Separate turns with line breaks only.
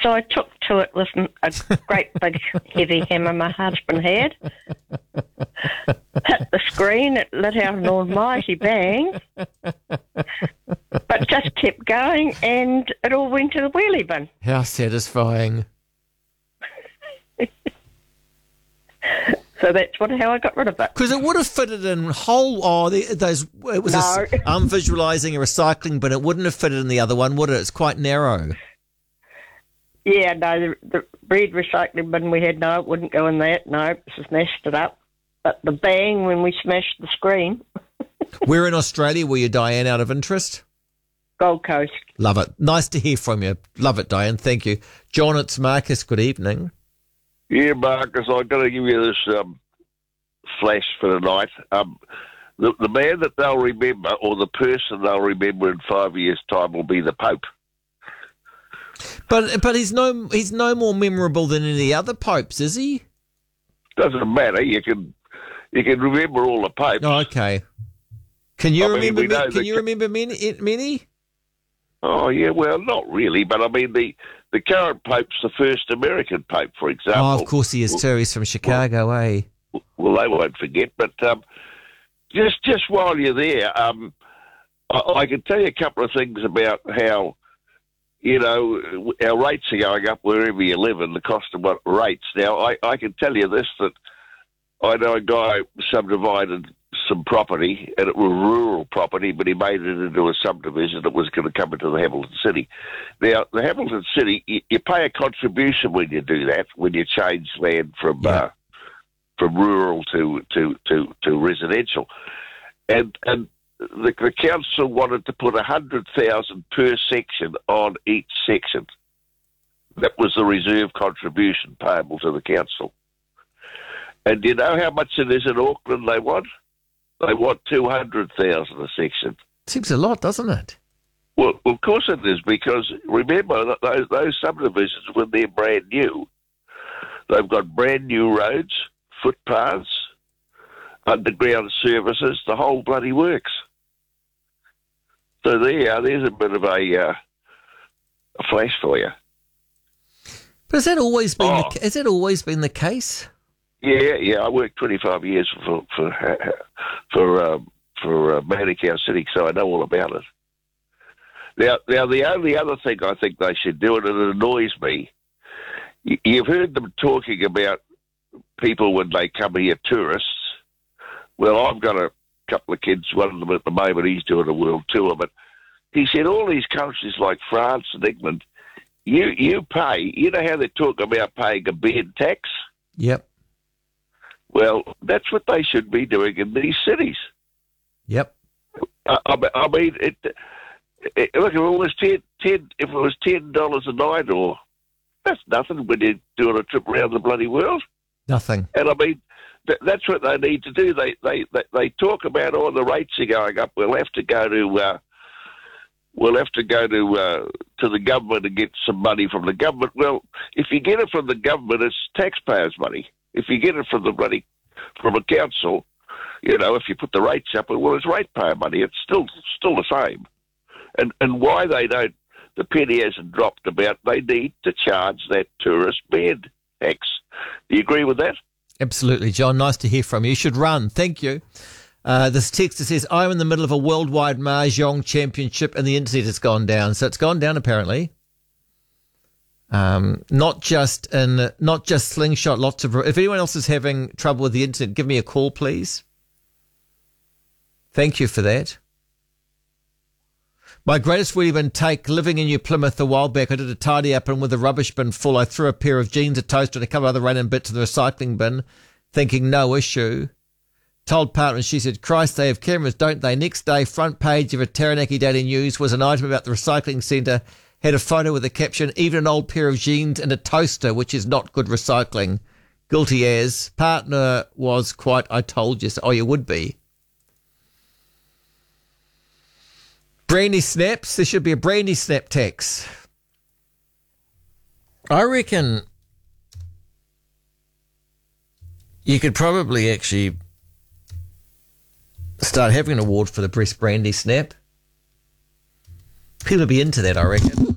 So I took to it with a great big heavy hammer my husband had. Hit the screen, it let out an almighty bang. But just kept going and it all went to the wheelie bin.
How satisfying.
So that's how I got rid of it.
Because it would have fitted in whole. Oh, those. It was.
No.
I'm visualising a recycling bin. It wouldn't have fitted in the other one, would it? It's quite narrow.
Yeah, no, the bread recycling bin we had, no, it wouldn't go in that. No, it just smashed it up. But the bang when we smashed the screen.
Where in Australia were you, Diane? Out of interest.
Gold Coast.
Love it. Nice to hear from you. Love it, Diane. Thank you, John. It's Marcus. Good evening.
Yeah, Marcus, I've got to give you this flash for tonight. The man that they'll remember, or the person they'll remember in 5 years' time, will be the Pope.
But he's no more memorable than any other popes, is he?
Doesn't matter. You can remember all the popes.
Oh, okay. Can you remember?
Can
you remember many?
Oh yeah, well, not really, but I mean the current Pope's the first American Pope, for example.
Oh, of course he is too. He's from Chicago, eh?
Well, they won't forget. But just while you're there, I can tell you a couple of things about how, you know, our rates are going up wherever you live and the cost of what rates. Now, I can tell you this, that I know a guy subdivided some property, and it was rural property, but he made it into a subdivision that was going to come into the Hamilton City. Now, the Hamilton City, you pay a contribution when you do that, when you change land from rural to residential. And the council wanted to put 100,000 per section on each section. That was the reserve contribution payable to the council. And do you know how much it is in Auckland they want? They want 200,000 a section.
Seems a lot, doesn't it?
Well, of course it is, because remember that those subdivisions, when they're brand new, they've got brand new roads, footpaths, underground services, the whole bloody works. So there's a bit of a flash for you.
But has that always been the case?
Yeah. I worked 25 years for Manukau City, so I know all about it. Now, the only other thing I think they should do, and it annoys me, you've heard them talking about people when they come here, tourists. Well, I've got a couple of kids, one of them at the moment, he's doing a world tour, but he said all these countries like France and England, you pay, you know how they talk about paying a bed tax?
Yep.
Well, that's what they should be doing in these cities.
Yep.
I mean, look, if it was $10 a night, or that's nothing when you're doing a trip around the bloody world.
Nothing.
And I mean, that's what they need to do. They talk about the rates are going up. We'll have to go to the government and get some money from the government. Well, if you get it from the government, it's taxpayers' money. If you get it from a council, you know, if you put the rates up, well, it's ratepayer money. It's still the same. And why they don't, the penny hasn't dropped about, they need to charge that tourist bed tax. Do you agree with that?
Absolutely, John. Nice to hear from you. You should run. Thank you. This texter says, I'm in the middle of a worldwide Mahjong championship and the internet has gone down. So it's gone down apparently. Not just Slingshot, lots of... If anyone else is having trouble with the internet, give me a call, please. Thank you for that. My greatest wheelie bin take, living in New Plymouth a while back, I did a tidy up, and with the rubbish bin full, I threw a pair of jeans, a toaster and a couple of other random bits to the recycling bin, thinking no issue. Told partner, and she said, Christ, they have cameras, don't they? Next day, front page of a Taranaki Daily News was an item about the recycling centre, had a photo with a caption, even an old pair of jeans and a toaster, which is not good recycling. Guilty as. Partner was quite, I told you so. Oh, you would be. Brandy snaps. There should be a brandy snap tax. I reckon you could probably actually start having an award for the best brandy snap. People would be into that, I reckon.